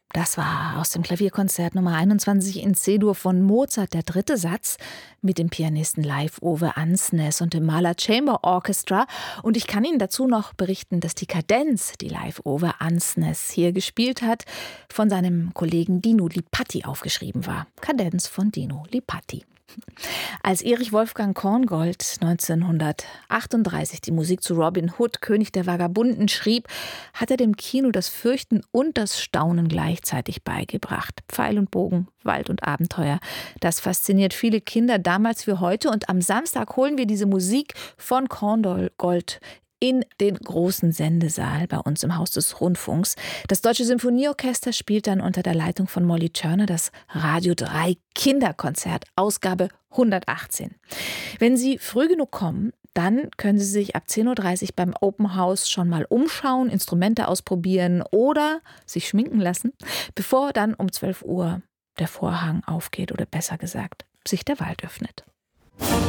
Das war aus dem Klavierkonzert Nummer 21 in C-Dur von Mozart, der dritte Satz, mit dem Pianisten Leif Ove Andsnes und dem Mahler Chamber Orchestra. Und ich kann Ihnen dazu noch berichten, dass die Kadenz, die Leif Ove Andsnes hier gespielt hat, von seinem Kollegen Dino Lipaty aufgeschrieben war. Kadenz von Dino Lipaty. Als Erich Wolfgang Korngold 1938 die Musik zu Robin Hood, König der Vagabunden, schrieb, hat er dem Kino das Fürchten und das Staunen gleichzeitig beigebracht. Pfeil und Bogen, Wald und Abenteuer. Das fasziniert viele Kinder damals wie heute. Und am Samstag holen wir diese Musik von Korngold in den großen Sendesaal bei uns im Haus des Rundfunks. Das Deutsche Symphonieorchester spielt dann unter der Leitung von Molly Turner das Radio 3 Kinderkonzert, Ausgabe 118. Wenn Sie früh genug kommen, dann können Sie sich ab 10.30 Uhr beim Open House schon mal umschauen, Instrumente ausprobieren oder sich schminken lassen, bevor dann um 12 Uhr der Vorhang aufgeht oder besser gesagt, sich der Wald öffnet.